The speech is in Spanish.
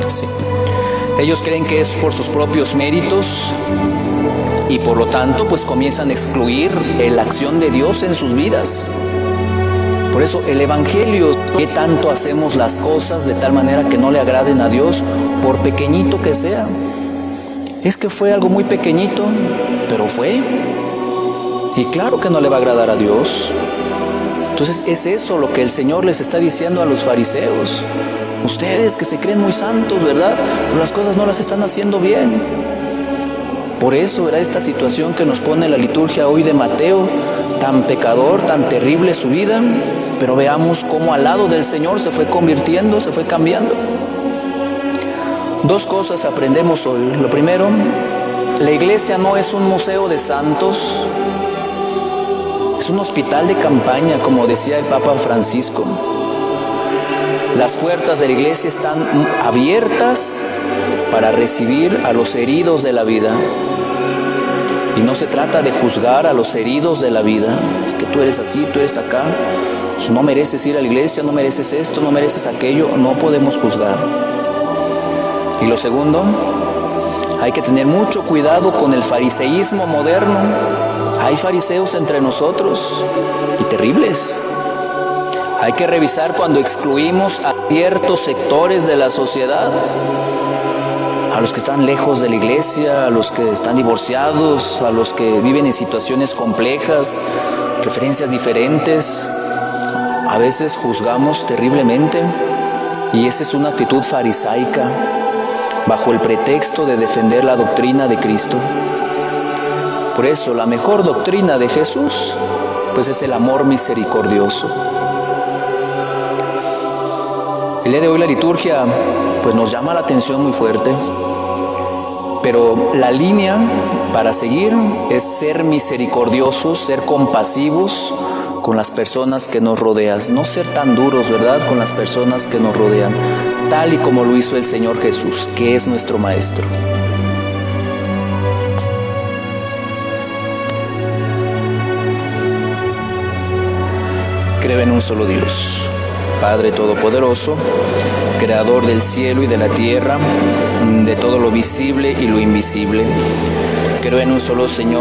Sí. Ellos creen que es por sus propios méritos y por lo tanto pues comienzan a excluir la acción de Dios en sus vidas. Por eso el Evangelio, ¿qué tanto hacemos las cosas de tal manera que no le agraden a Dios, por pequeñito que sea? Es que fue algo muy pequeñito, pero fue. Y claro que no le va a agradar a Dios. Entonces es eso lo que el Señor les está diciendo a los fariseos. Ustedes que se creen muy santos, ¿verdad? Pero las cosas no las están haciendo bien. Por eso era esta situación que nos pone la liturgia hoy de Mateo, tan pecador, tan terrible su vida, pero veamos cómo al lado del Señor se fue convirtiendo, se fue cambiando. Dos cosas aprendemos hoy. Lo primero, la iglesia no es un museo de santos, es un hospital de campaña, como decía el Papa Francisco. Las puertas de la iglesia están abiertas para recibir a los heridos de la vida. Y no se trata de juzgar a los heridos de la vida. Es que tú eres así, tú eres acá. Pues no mereces ir a la iglesia, no mereces esto, no mereces aquello. No podemos juzgar. Y lo segundo, hay que tener mucho cuidado con el fariseísmo moderno. Hay fariseos entre nosotros y terribles. Hay que revisar cuando excluimos a ciertos sectores de la sociedad, a los que están lejos de la iglesia, a los que están divorciados, a los que viven en situaciones complejas, preferencias diferentes. A veces juzgamos terriblemente y esa es una actitud farisaica bajo el pretexto de defender la doctrina de Cristo. Por eso la mejor doctrina de Jesús pues es el amor misericordioso. El día de hoy la liturgia pues nos llama la atención muy fuerte, pero la línea para seguir es ser misericordiosos, ser compasivos con las personas que nos rodean, no ser tan duros, ¿verdad?, con las personas que nos rodean, tal y como lo hizo el Señor Jesús, que es nuestro Maestro. Creo en un solo Dios, Padre Todopoderoso, Creador del cielo y de la tierra, de todo lo visible y lo invisible. Creo en un solo Señor